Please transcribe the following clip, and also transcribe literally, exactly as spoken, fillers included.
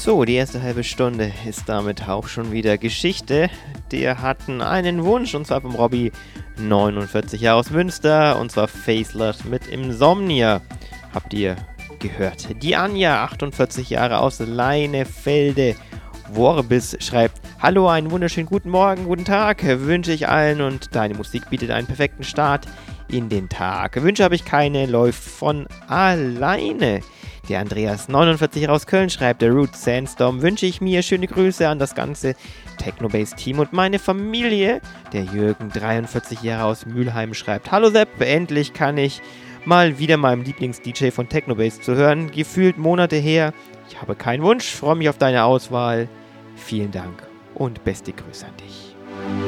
So, die erste halbe Stunde ist damit auch schon wieder Geschichte. Wir hatten einen Wunsch, und zwar vom Robby, neunundvierzig Jahre aus Münster, und zwar Faceless mit Insomnia. Habt ihr gehört. Die Anja, achtundvierzig Jahre aus Leinefelde, Worbis, schreibt: Hallo, einen wunderschönen guten Morgen, guten Tag wünsche ich allen, und deine Musik bietet einen perfekten Start in den Tag. Wünsche habe ich keine, läuft von alleine. Der Andreas, neunundvierzig Jahre aus Köln, schreibt: Der Root Sandstorm wünsche ich mir schöne Grüße an das ganze Technobase-Team und meine Familie. Der Jürgen, dreiundvierzig Jahre aus Mülheim, schreibt: Hallo Sepp, endlich kann ich mal wieder meinem Lieblings-D J von Technobase zu hören. Gefühlt Monate her. Ich habe keinen Wunsch, freue mich auf deine Auswahl. Vielen Dank und beste Grüße an dich.